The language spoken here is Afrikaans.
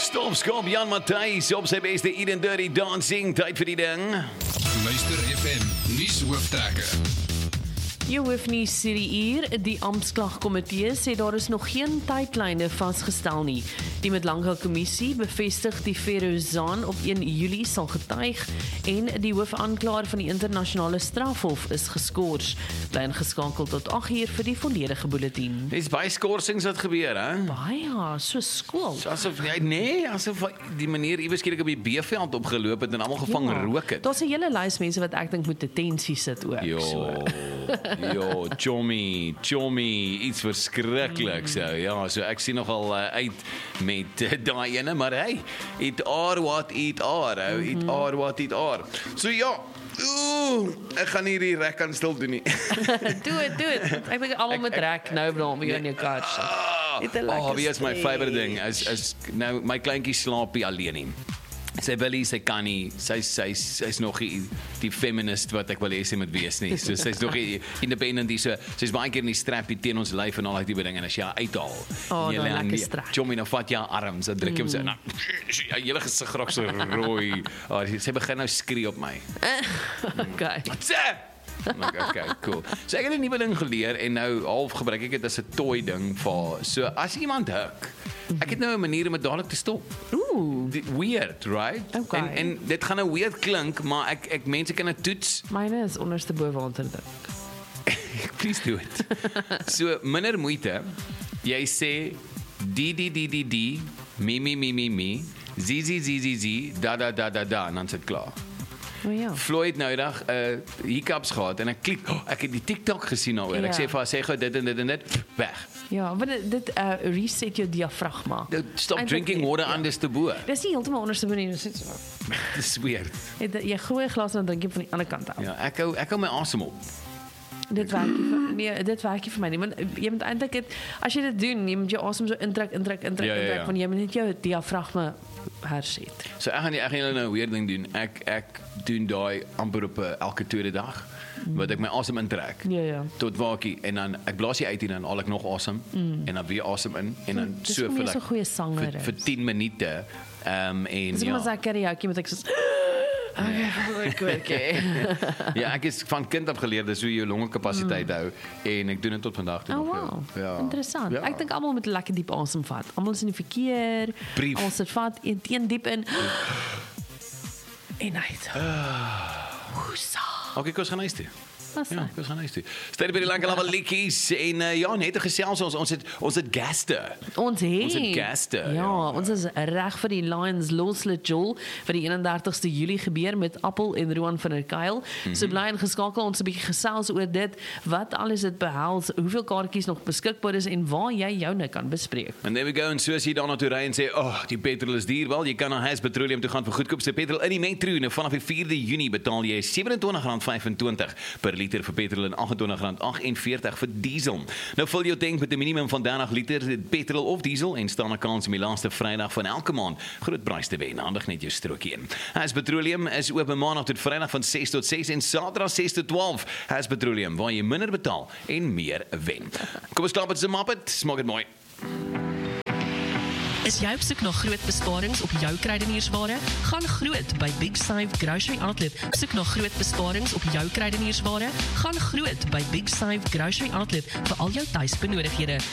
Stopskop Jan Matthys op sy beste Eat and Dirty Dancing, tyd vir die ding. Luister FM, nuus hooftrekker. Jy hoef nie hier, die Amptklagkomitee sê daar is nog geen tydlyne vasgestel nie. Die Madlanga Kommissie bevestig die Ferozaan op 1 Julie sal getuig en die hoofaanklaer van die internasionale strafhof is geskort. Bly ingeskakel tot 8 uur vir die volledige bulletin. Dis baie skorsings wat gebeur, hè? Baie, so skool. Asof asof die meneer iewers skielik op die B-veld opgeloop het en almal gevang rook het. Daar's 'n hele lys mense wat ek dink moet detensie sit ook. Jo, chommy, iets verskriklik so. Ja, so ek sien nogal uit met daai ene, maar hey, it are what it are, it are what it are. So ja, ek gaan nie die rek aan stil doen nie. Doe het. Ek dink almal met rek nou by jou in jou kar. Wie is my favourite ding? As nou my kleintjie slaap nie alleen nie. Sy wil nie, sy kan nie, sy's nog die feminist wat ek wil hê sy moet wees nie. So sy's nog independent, sy's baie keer in die strappie teen ons lyf en al die tipe ding en as jy uithaal. Lekker strak. Chommy, nou vat jy haar arms, dan druk jy hom so nou. Jy hele gesig raak so rooi. Sy begin nou skree op my. Okay. Okay, cool. So ek het 'n nuwe ding geleer en nou half gebruik ek dit as 'n toy ding vir so as iemand huk. Ek het nou 'n manier om dit dadelik te stop. Weird, right? Okay. En dit gaan nou weird klink, maar ek mense kan dit toets. Myne is onderste bo water dink. Please do it. So minder moeite. Jy sê di, mi, zi, da, en dan sit klaar. Ja. Floyd nou eendag hiccups gehad en ek het die TikTok gesien daaroor. Ja. Ek sê vir haar, sê gou dit en dit weg. Ja, want dit reset jou diafragma. Stop drinking water onderste bo. Dis nie heeltemal onderste bo nie, dis so. Dis weird. Jy gooi 'n glas en dan drink jy van die ander kant af. Ja, ek hou my asem op. Dit werk nie vir my nie, want jy moet eintlik as jy dit doen, jy moet jou asem so intrek, Ja. want jy moet net jou diafragma herset. So ek gaan julle nou 'n weird ding doen. Ek doen daai amper op elke tweede dag wat ek my asem intrek. Ja. Tot waakie en dan ek blaas jy uit en dan haal ek nog asem en dan weer asem in en dan Dis so vir 'n goeie sanger vir 10 minute en Dis ja. maar karaoke met ek so Okay. Ja, ek is van kind af geleer dis hoe jy jou longekapasiteit hou en ek doen dit tot vandag toe. Oh wow, Ja. interessant. Ja. Ek dink almal moet lekker diep asem vat. Almal is in die verkeer, Brief. almal sit vat een diep in en uit. Hoesa. Okay, kom ons gaan huis toe. Wat Ja, sê? ons gaan huis toe. Stay by die lank allemaal liedjies en ja, net gesels ons het gaste. Ons het gaste. Ja, ons is reg vir die Lions Loslet Joel vir die 31ste Julie gebeur met Appel en Roan van der Kuil. So bly ingeskakel, ons 'n bietjie gesels oor dit, wat alles dit behels, hoeveel kaartjies nog beskikbaar is en waar jy joune kan bespreek. And there we go, en soos jy daarna toe ry en sê, die petrol is duur, wel, jy kan na Has Petroleum toe gaan vir goedkoopste petrol in die metro. Nou vanaf die 4de Junie betaal jy R27.25 per liter vir petrol en R28.48 vir diesel. Nou vul jou tank met 'n minimum van 30 liter petrol of diesel en staan 'n kans om die laaste Vrydag van elke maand groot prys te wen. Handig net jou strokie in. Has Petroleum is oop maandag tot Vrydag van 6 tot 6 en Saterdag 6 tot 12. Has Petroleum, waar jy minder betaal en meer wen. Kom ons klap met 'n Muppet. Smaak dit mooi. Is jy op soek na groot besparings op jou kruideniersware? Gaan groot by Big Save Grocery Outlet. Soek na groot besparings op jou kruideniersware? Gaan groot by Big Save Grocery Outlet vir al jou tuisbenodighede.